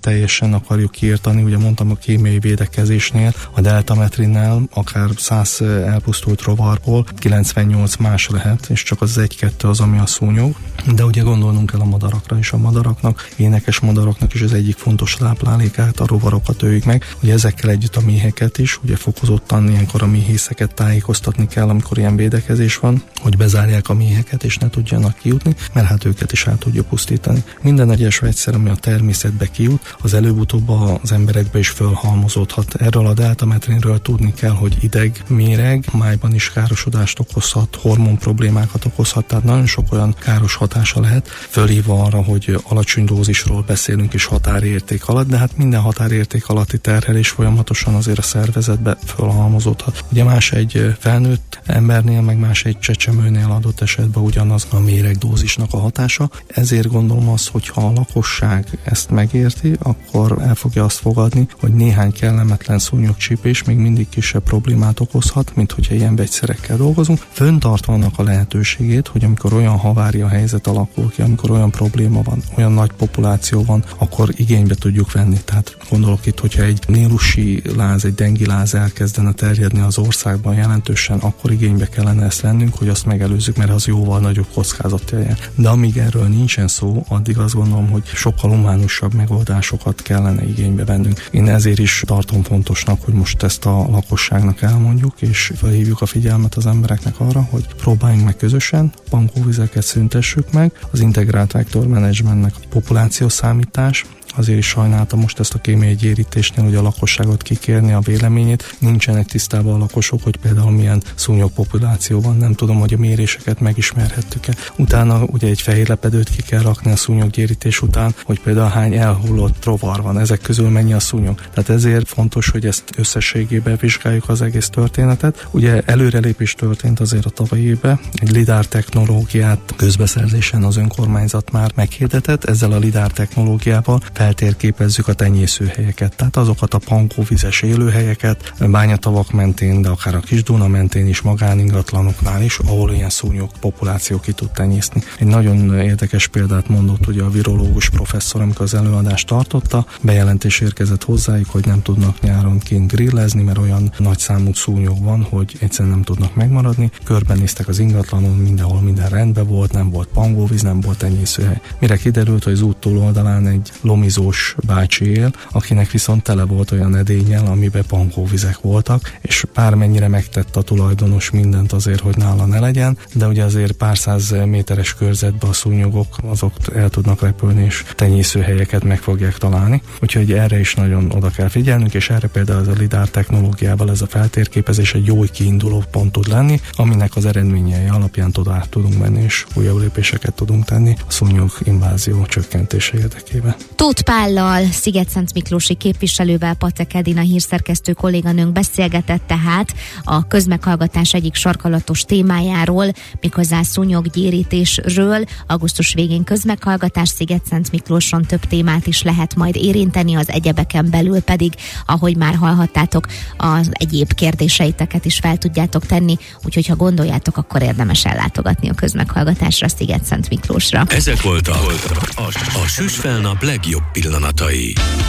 teljesen akarjuk kiirtani, ugye mondtam a kémiai védekezésnél, a deltametrinnel akár 100 elpusztult rovarból 98 más lehet, és csak az 1-2 az, ami a szúnyog. De ugye gondolnunk kell a madarakra is. A madaraknak, énekes madaraknak is az egyik fontos táplálékát, a rovarokat öljük meg, hogy ezekkel együtt a méheket is, ugye fokozottan ilyenkor a méhészeket tájékoztatni kell, amikor ilyen védekezés van, hogy bezárják a méheket és ne tudjanak kijutni, mert hát őket is el tudja pusztítani. Minden egyes vegyszer, ami a természetbe kijut, az előbb-utóbb az emberekbe is fölhalmozódhat. Erről a deltametrinről tudni kell, hogy ideg, méreg, májban is károsodást okozhat, hormon problémákat okozhat, tehát nagyon sok olyan káros hatása lehet, fölhívva arra, hogy alacsony dózisról beszélünk és határérték alatt, de hát minden határérték alatti terhelés folyamatosan azért a szervezetbe fölhalmozódhat. Ugye más egy felnőtt embernél, meg más egy csecsemőnél adott esetben ugyanaz a méregdózisnak a hatása. Ezért gondolom azt, hogy ha a lakosság ezt megérti, akkor el fogja azt fogadni, hogy néhány kellemetlen szúnyogcsípés még mindig kisebb problémát okozhat, mint hogyha ilyen vegyszerekkel dolgozunk. Föntartva annak a lehetőségét, hogy amikor olyan havária helyzet alakul ki, amikor olyan probléma van, olyan nagy populáció van, akkor igénybe tudjuk venni. Tehát gondolok itt, hogyha egy nílusi láz, egy dengiláz elkezdene terjedni az országban jelentősen, akkor igénybe kellene ezt vennünk, hogy azt megelőzzük, mert az jóval nagyobb kockázattal jár. De amíg erről nincsen szó, addig azt gondolom, hogy sokkal humánusabb megoldásokat kellene igénybe vennünk. Én ezért is tartom fontosnak, hogy most ezt a lakosságnak elmondjuk, és felhívjuk a figyelmet az embereknek arra, hogy próbáljunk meg közösen, pankóvizeket szüntessük meg, az integrált vektormenedzsmentnek a populációszámítás. Azért is sajnáltam most ezt a kémiai gyérítésnél, hogy a lakosságot kikérni a véleményét. Nincsenek tisztában a lakosok, hogy például milyen szúnyogpopuláció van. Nem tudom, hogy a méréseket megismerhettük-e. Utána ugye egy fehér lepedőt ki kell rakni a szúnyoggyérítés után, hogy például hány elhullott rovar van, ezek közül mennyi a szúnyog. Tehát ezért fontos, hogy ezt összességében vizsgáljuk az egész történetet. Ugye előrelépés történt azért a tavalyi évben. Egy lidár technológiát közbeszerzésen az önkormányzat már meghirdetett. Ezzel a lidár technológiával feltérképezzük a tenyészőhelyeket, tehát azokat a pankóvizes élőhelyeket, bányatavak mentén, de akár a Kis-Duna mentén is, magáningatlanoknál is, ahol ilyen szúnyog populáció ki tud tenyészni. Egy nagyon érdekes példát mondott ugye a virológus professzor, amikor az előadást tartotta, bejelentés érkezett hozzájuk, hogy nem tudnak nyáron kint grillezni, mert olyan nagy számú szúnyog van, hogy egyszerűen nem tudnak megmaradni. Körbenéztek az ingatlanon, mindenhol minden rendben volt, nem volt pangóvíz, nem volt tenyészőhely. Mire kiderült, hogy az út túloldalán egy lomizós bácsi él, akinek viszont tele volt olyan edénnyel, amiben pankóvizek voltak, és bármennyire megtett a tulajdonos mindent azért, hogy nála ne legyen, de ugye azért pár száz méteres körzetben a szúnyogok azok el tudnak repülni, és tenyészőhelyeket meg fogják találni. Úgyhogy erre is nagyon oda kell figyelnünk, és erre például ez a lidár technológiával ez a feltérképezés egy jó kiinduló pont tud lenni, aminek az eredményei alapján tovább tudunk menni, és újabb lépéseket tudunk tenni a szúnyog invázió csökkentése érdekében. Tóth Pállal, Szigetszentmiklósi képviselővel Patek Edina hírszerkesztő kolléganőnk beszélgetett tehát a közmeghallgatás egyik sarkalatos témájáról, méghozzá szúnyoggyérítésről. Augusztus végén közmeghallgatás Szigetszentmiklóson, több témát is lehet majd érinteni, az egyebeken belül pedig, ahogy már hallhattátok, az egyéb kérdéseiteket is fel tudjátok tenni, úgyhogy ha gondoljátok, akkor érdemes ellátogatni a közmeghallgatásra Szigetszentmiklósra. Ezek voltak a Süsfelnap legjobb pillanatai.